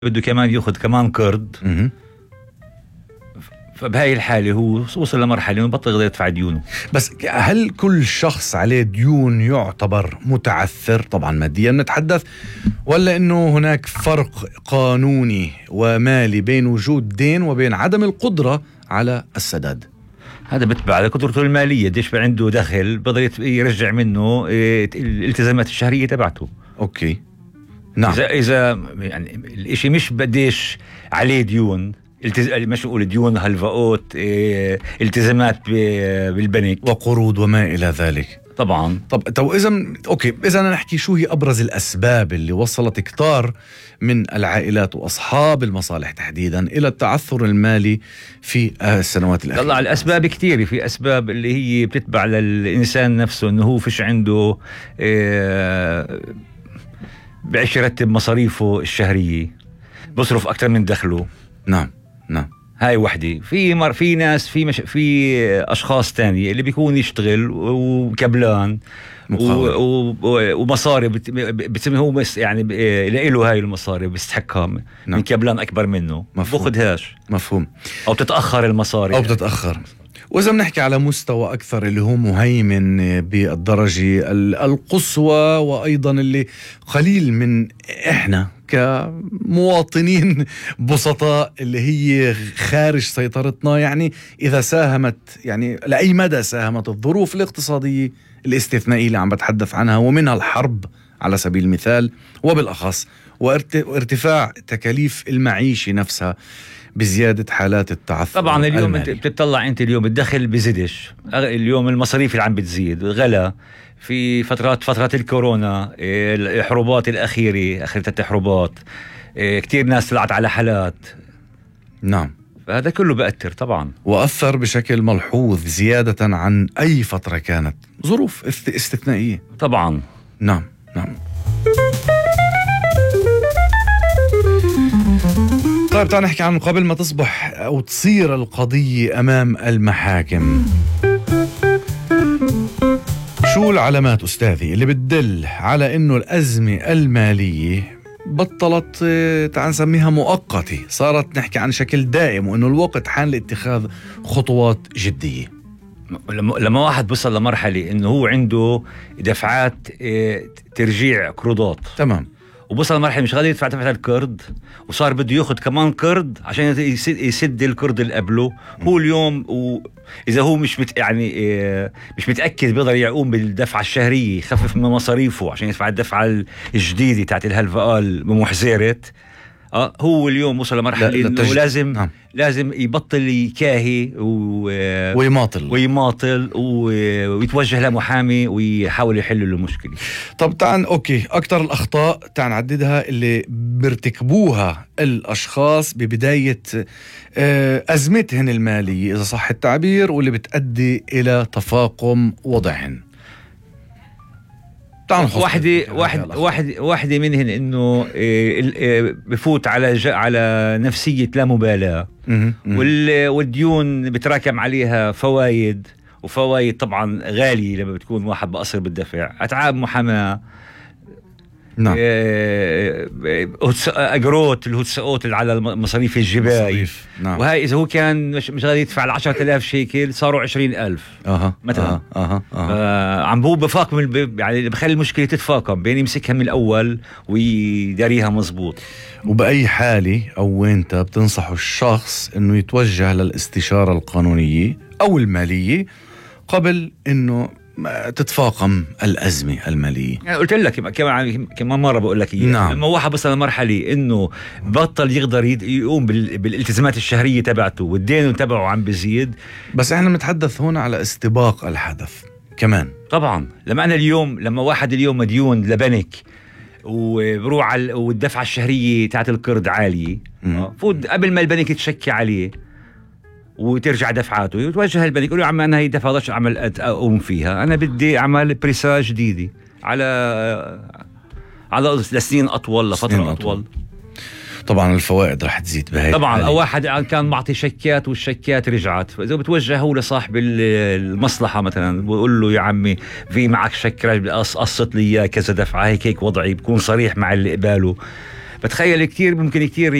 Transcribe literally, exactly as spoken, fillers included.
بده كمان ياخذ كمان قرض. فبهاي الحالة هو وصل لمرحلة انه بطل يقدر يدفع ديونه. بس هل كل شخص عليه ديون يعتبر متعثر طبعا ماديا نتحدث، ولا انه هناك فرق قانوني ومالي بين وجود دين وبين عدم القدرة على السداد؟ هذا بتبع على قدرته المالية، ديش عنده دخل بقدر يرجع منه الالتزامات الشهرية تبعته. اوكي نعم. اذا اذا يعني الاشي مش بديش عليه ديون، مش نقول ديون هلفاءات، اه التزامات بالبنك وقروض وما الى ذلك. طبعا. طب تو اذا اوكي اذا نحكي شو هي ابرز الاسباب اللي وصلت كتار من العائلات واصحاب المصالح تحديدا الى التعثر المالي في السنوات الاخيره؟ طلع الاسباب كثيره، في اسباب اللي هي بتتبع للانسان نفسه، انه هو فيش عنده اه بعيش يرتب مصاريفه الشهرية، بصرف أكتر من دخله. نعم نعم. هاي وحدة. في مر في ناس في مش في أشخاص تانية اللي بيكون يشتغل وكبلان و... و... ومصاري بت... بتسمي هو بس يعني له هاي المصاري بيستحقها. نعم. من كبلان أكبر منه بأخذهاش. مفهوم. أو تتأخر المصاري أو بتتأخر. وإذا بنحكي على مستوى أكثر اللي هو مهيمن بالدرجة القصوى، وأيضا اللي قليل من إحنا كمواطنين بسطاء اللي هي خارج سيطرتنا، يعني إذا ساهمت يعني لأي مدى ساهمت الظروف الاقتصادية الاستثنائية اللي عم بتحدث عنها، ومنها الحرب على سبيل المثال، وبالأخص وارتفاع تكاليف المعيشة نفسها بزيادة حالات التعثر. طبعا اليوم انت بتطلع انت اليوم الدخل بزيدش، اليوم المصاريف اللي عم بتزيد غلا. في فترات فترات الكورونا، الحروبات الأخيرة أخرت الحروبات، كتير ناس طلعت على حالات. نعم. فهذا كله بأثر طبعا، وأثر بشكل ملحوظ زيادة عن أي فترة كانت ظروف استثنائية. طبعا. نعم نعم. طيب تعال نحكي عن قبل ما تصبح أو تصير القضية أمام المحاكم، شو العلامات أستاذي اللي بتدل على إنه الأزمة المالية بطلت تعال نسميها مؤقتة، صارت نحكي عن شكل دائم، وإنه الوقت حان لاتخاذ خطوات جدية؟ لما واحد بصل لمرحلة إنه هو عنده دفعات ترجيع قروضات، تمام، وبصل لمرحلة مش قادر يدفع دفعة القرض، وصار بده ياخد كمان قرض عشان يسد القرض اللي قبله. هو اليوم وإذا هو مش مت يعني مش متأكد بيقدر يقوم بالدفعة الشهرية، يخفف من مصاريفه عشان يدفع الدفعة الجديدة تاعت الهلفقال بمحزرة. اه هو اليوم وصل لمرحلة انه تج... لازم نعم. لازم يبطل يكاهي و... ويماطل ويماطل و... ويتوجه لمحامي ويحاول يحل له المشكلة. طب تعال اوكي اكتر الاخطاء تعال نعددها اللي بيرتكبوها الاشخاص ببداية ازمتهن المالية اذا صح التعبير، واللي بتؤدي الى تفاقم وضعهن. واحدة واحد واحد واحدة منهن إنه بفوت على على نفسية لا مبالاة، والديون بتراكم عليها فوايد، وفوايد طبعا غالية لما بتكون واحد بقصر بالدفع، أتعاب محاماة. نعم. أجروت الهتسقوت على المصاريف الجباية. نعم. وهاي إذا هو كان مش مش قادر يدفع العشرة آلاف شيكل صاروا عشرين ألف. أها مثلا. أها أها. آه عم هو بفاقم الب... يعني بخلي المشكلة تتفاقم بين يمسكها من الأول ويداريها مزبوط. وبأي حالة أو أنت بتنصح الشخص إنه يتوجه للاستشارة القانونية أو المالية قبل إنه تتفاقم الأزمة المالية؟ يعني قلت لك كمان كمان مرة بقول لك إياه. نعم. لما واحد بصل لمرحلة إنه بطل يقدر يقوم بالالتزامات الشهرية تبعته والدين تبعه عم بزيد. بس إحنا نتحدث هنا على استباق الحدث كمان. طبعا. لما أنا اليوم لما واحد اليوم مديون لبنك وبروح على والدفعة الشهرية تاعت القرض عالية، فود قبل ما البنك يتشكي عليه وترجع دفعاته يتوجه البنك يقول له عم أنا هي دفعة ضش عمل أقوم فيها، أنا بدي أعمل بريساج جديدة على على لسنين أطول لفترة أطول. طبعا الفوائد رح تزيد بهاي طبعا. أو واحد كان معطي شيكات والشيكات رجعت، فإذا بتوجه هو لصاحب المصلحة مثلا بقول له يا عمي في معك شيك قصت لي كذا دفعة هيك هيك وضعي، بكون صريح مع اللي قباله، بتخيل كتير ممكن كتير